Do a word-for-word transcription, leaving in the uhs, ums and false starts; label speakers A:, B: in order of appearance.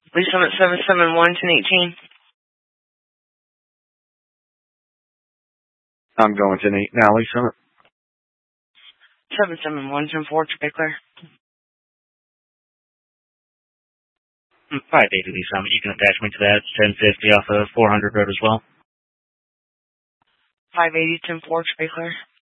A: Lee Summit seven seven one, ten eighteen.
B: I'm going ten eight now, Lee Summit.
A: seven seven one, ten four, to be clear.
C: five eighty Lee Summit. You can attach me to that. It's ten fifty off of four hundred road as well.
A: five eighty, ten four, to be clear.